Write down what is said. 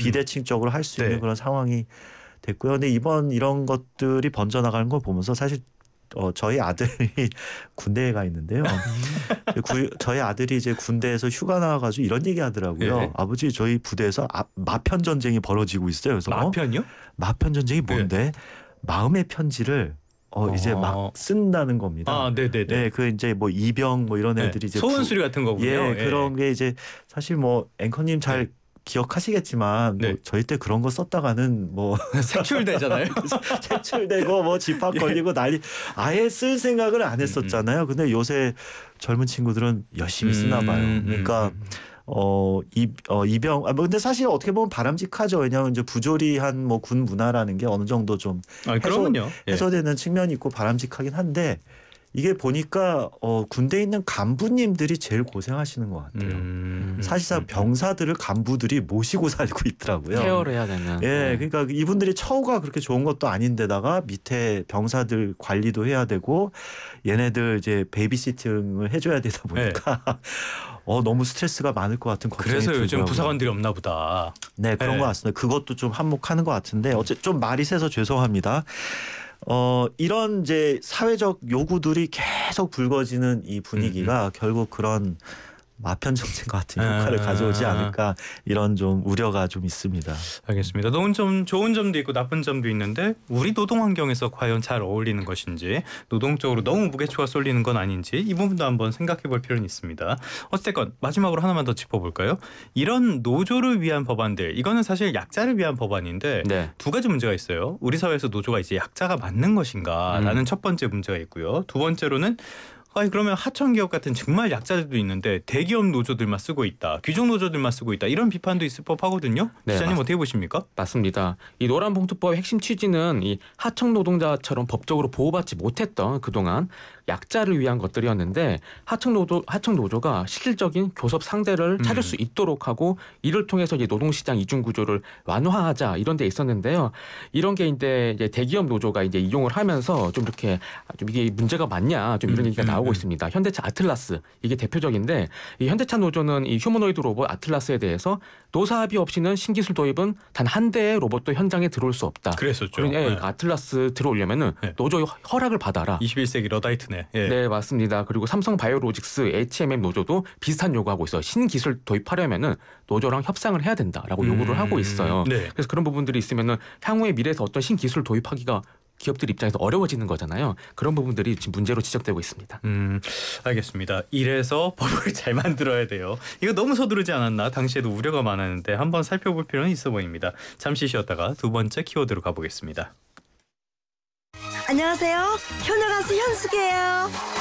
비대칭적으로 할 수 있는 네. 그런 상황이 됐고요. 근데 이번 이런 것들이 번져나가는 걸 보면서 사실 저희 아들이 군대에 가 있는데요. 저희 아들이 이제 군대에서 휴가 나와가지고 이런 얘기 하더라고요. 네. 아버지 저희 부대에서 마편 전쟁이 벌어지고 있어요. 그래서 마편이요? 마편 전쟁이 뭔데? 마음의 편지를 이제 막 쓴다는 겁니다. 아, 네네네. 네, 그 이제 뭐 이병 뭐 이런 애들이 이제 소원수리 같은 거군요. 예, 그런 게 이제 사실 뭐 앵커님 잘 기억하시겠지만 뭐 저희 때 그런 거 썼다가는 뭐 색출되잖아요. 색출되고 뭐 집합 걸리고 난리 아예 쓸 생각을 안 했었잖아요. 근데 요새 젊은 친구들은 열심히 쓰나 봐요. 그러니까 이병 뭐 근데 사실 어떻게 보면 바람직하죠. 왜냐하면 이제 부조리한 뭐 군 문화라는 게 어느 정도 좀 해소되는 측면이 있고 바람직하긴 한데 이게 보니까 군대에 있는 간부님들이 제일 고생하시는 것 같아요. 사실상 병사들을 간부들이 모시고 살고 있더라고요. 케어를 해야 되는. 예, 그러니까 이분들이 처우가 그렇게 좋은 것도 아닌데다가 밑에 병사들 관리도 해야 되고 얘네들 이제 베이비시팅을 해줘야 되다 보니까 너무 스트레스가 많을 것 같은 걱정이 그래서 들더라고요. 요즘 부사관들이 없나 보다. 네, 그런 것 같습니다. 그것도 좀 한몫하는 것 같은데 좀 말이 새서 죄송합니다. 이런 이제 사회적 요구들이 계속 불거지는 이 분위기가 결국 그런 마편 정책 같은 효과를 가져오지 않을까 이런 좀 우려가 좀 있습니다. 알겠습니다. 좋은 점도 있고 나쁜 점도 있는데 우리 노동 환경에서 과연 잘 어울리는 것인지 노동적으로 너무 무게추가 쏠리는 건 아닌지 이 부분도 한번 생각해 볼 필요는 있습니다. 어쨌건 마지막으로 하나만 더 짚어볼까요? 이런 노조를 위한 법안들 이거는 사실 약자를 위한 법안인데 두 가지 문제가 있어요. 우리 사회에서 노조가 이제 약자가 맞는 것인가 라는 첫 번째 문제가 있고요. 두 번째로는 그러면 하청기업 같은 정말 약자들도 있는데 대기업 노조들만 쓰고 있다. 귀족 노조들만 쓰고 있다. 이런 비판도 있을 법하거든요. 기자님 어떻게 보십니까? 맞습니다. 이 노란봉투법의 핵심 취지는 이 하청 노동자처럼 법적으로 보호받지 못했던 그동안 약자를 위한 것들이었는데 하청 노조가 실질적인 교섭 상대를 찾을 수 있도록 하고 이를 통해서 이제 노동시장 이중 구조를 완화하자 이런 데 있었는데요. 이런 게 이제 대기업 노조가 이제 이용을 하면서 좀 이렇게 좀 이게 문제가 많냐 좀 이런 얘기가 나오고 있습니다. 현대차 아틀라스 이게 대표적인데 이 현대차 노조는 이 휴머노이드 로봇 아틀라스에 대해서 노사 합의 없이는 신기술 도입은 단 한 대의 로봇도 현장에 들어올 수 없다. 그랬었죠. 아틀라스 들어오려면은 노조 허락을 받아라. 21세기 러다이트네. 네, 맞습니다. 그리고 삼성 바이오로직스 HMM 노조도 비슷한 요구하고 있어요. 신기술 도입하려면은 노조랑 협상을 해야 된다라고 요구를 하고 있어요. 그래서 그런 부분들이 있으면은 향후의 미래에서 어떤 신기술 도입하기가 기업들 입장에서 어려워지는 거잖아요. 그런 부분들이 지금 문제로 지적되고 있습니다. 알겠습니다. 이래서 법을 잘 만들어야 돼요. 이거 너무 서두르지 않았나? 당시에도 우려가 많았는데 한번 살펴볼 필요는 있어 보입니다. 잠시 쉬었다가 두 번째 키워드로 가보겠습니다. 안녕하세요. 효녀 가수 현숙이에요.